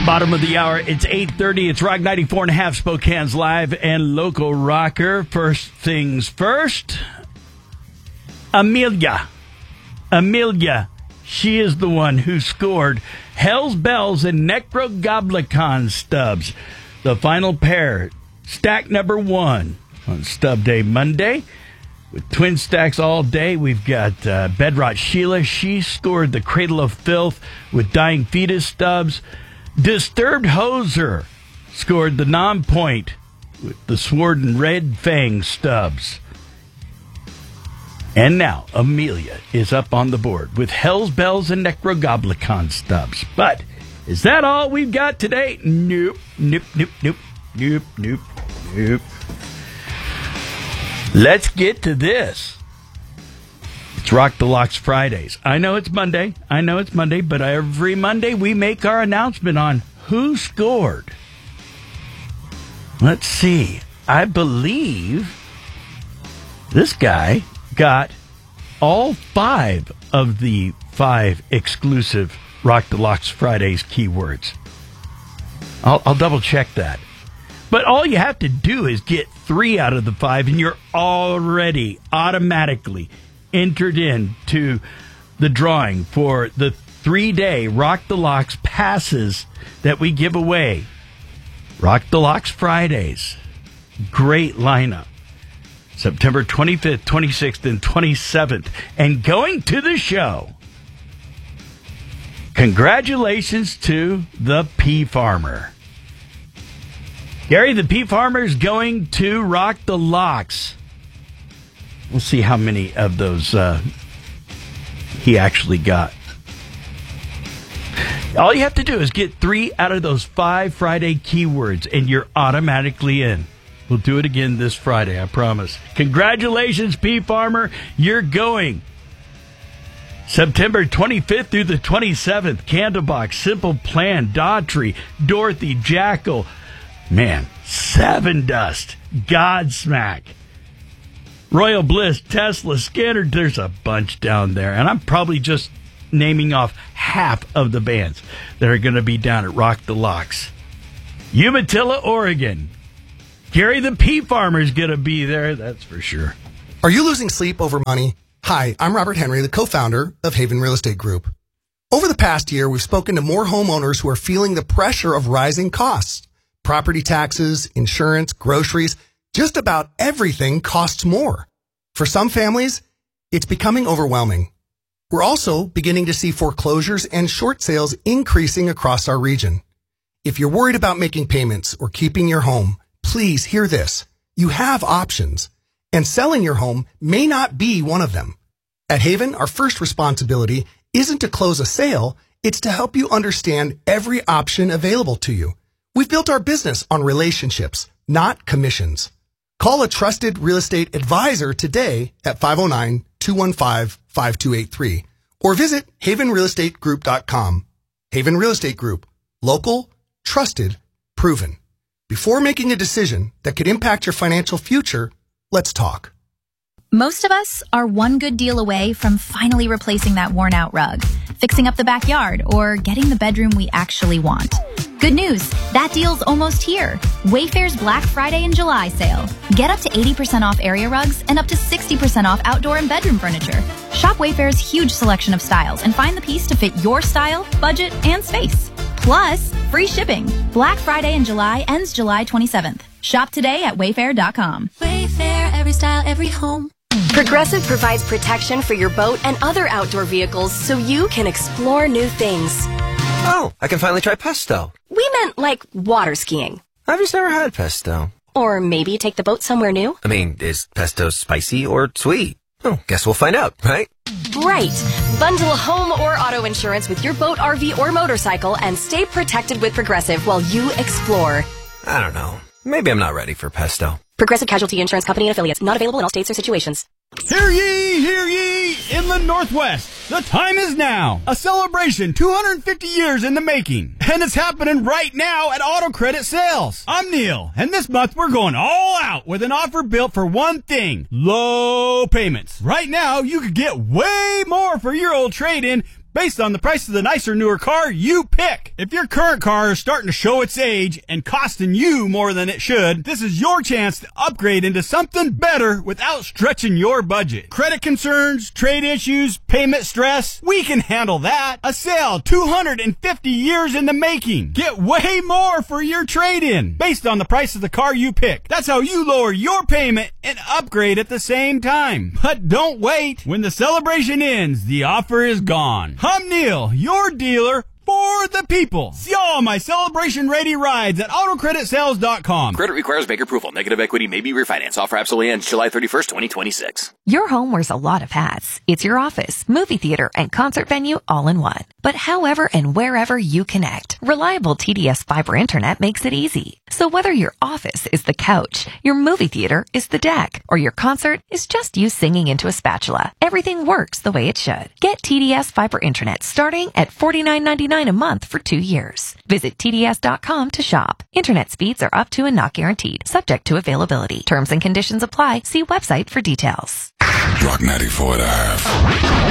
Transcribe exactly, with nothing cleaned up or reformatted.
Bottom of the hour, it's eight thirty. It's Rock ninety-four and a half, Spokane's live and local rocker. First things first, Amelia. Amelia, she is the one who scored Hell's Bells and Necrogoblicon stubs. The final pair, stack number one on Stub Day Monday. With twin stacks all day, we've got uh, Bedrot Sheila. She scored the Cradle of Filth with Dying Fetus stubs. Disturbed Hoser scored the non-point with the Sword and Red Fang stubs. And now, Amelia is up on the board with Hell's Bells and Necrogoblicon stubs. But is that all we've got today? Nope, nope, nope, nope, nope, nope, nope. Let's get to this. It's Rock the Locks Fridays. I know it's Monday. I know it's Monday, but every Monday we make our announcement on who scored. Let's see. I believe this guy got all five of the five exclusive Rock the Locks Fridays keywords. I'll, I'll double check that. But all you have to do is get three out of the five, and you're already automatically entered into the drawing for the three-day Rock the Locks passes that we give away. Rock the Locks Fridays. Great lineup. September twenty-fifth, twenty-sixth, and twenty-seventh. And going to the show, congratulations to the Pea Farmer. Gary, the Pea Farmer is going to Rock the Locks. We'll see how many of those uh, he actually got. All you have to do is get three out of those five Friday keywords, and you're automatically in. We'll do it again this Friday, I promise. Congratulations, Pea Farmer. You're going. September twenty-fifth through the twenty-seventh, Candlebox, Simple Plan, Daughtry, Dorothy, Jackal, man, Seven Dust, Godsmack, Royal Bliss, Tesla, Scanner. There's a bunch down there. And I'm probably just naming off half of the bands that are going to be down at Rock the Locks. Umatilla, Oregon. Gary the Pea Farmer's going to be there, that's for sure. Are you losing sleep over money? Hi, I'm Robert Henry, the co-founder of Haven Real Estate Group. Over the past year, we've spoken to more homeowners who are feeling the pressure of rising costs. Property taxes, insurance, groceries, just about everything costs more. For some families, it's becoming overwhelming. We're also beginning to see foreclosures and short sales increasing across our region. If you're worried about making payments or keeping your home, please hear this. You have options, and selling your home may not be one of them. At Haven, our first responsibility isn't to close a sale, it's to help you understand every option available to you. We've built our business on relationships, not commissions. Call a trusted real estate advisor today at five oh nine, two one five, five two eight three or visit haven real estate group dot com. Haven Real Estate Group. Local, trusted, proven. Before making a decision that could impact your financial future, let's talk. Most of us are one good deal away from finally replacing that worn-out rug, fixing up the backyard, or getting the bedroom we actually want. Good news, that deal's almost here. Wayfair's Black Friday and July sale. Get up to eighty percent off area rugs and up to sixty percent off outdoor and bedroom furniture. Shop Wayfair's huge selection of styles and find the piece to fit your style, budget, and space. Plus, free shipping. Black Friday in July ends July twenty-seventh. Shop today at wayfair dot com. Wayfair, every style, every home. Progressive provides protection for your boat and other outdoor vehicles so you can explore new things. Oh, I can finally try pesto. We meant like water skiing. I've just never had pesto. Or maybe take the boat somewhere new. I mean, is pesto spicy or sweet? Oh, guess we'll find out, right? Right. Bundle home or auto insurance with your boat, R V, or motorcycle and stay protected with Progressive while you explore. I don't know. Maybe I'm not ready for pesto. Progressive Casualty Insurance Company and Affiliates. Not available in all states or situations. Hear ye, hear ye, in the Northwest. The time is now. A celebration two hundred fifty years in the making. And it's happening right now at Auto Credit Sales. I'm Neil, and this month we're going all out with an offer built for one thing. Low payments. Right now, you could get way more for your old trade-in, based on the price of the nicer, newer car you pick. If your current car is starting to show its age and costing you more than it should, this is your chance to upgrade into something better without stretching your budget. Credit concerns, trade issues, payment stress, we can handle that. A sale two hundred fifty years in the making. Get way more for your trade-in based on the price of the car you pick. That's how you lower your payment and upgrade at the same time. But don't wait. When the celebration ends, the offer is gone. I'm Neil, your dealer for the people. See all my celebration-ready rides at auto credit sales dot com. Credit requires bank approval. Negative equity may be refinanced. Offer absolutely ends July thirty-first, twenty twenty-six. Your home wears a lot of hats. It's your office, movie theater, and concert venue all in one. But however and wherever you connect, reliable T D S fiber internet makes it easy. So whether your office is the couch, your movie theater is the deck, or your concert is just you singing into a spatula, everything works the way it should. Get T D S fiber internet starting at forty-nine ninety-nine a month for two years. Visit T D S dot com to shop. Internet speeds are up to and not guaranteed, subject to availability. Terms and conditions apply. See website for details. Rock ninety-four and a half.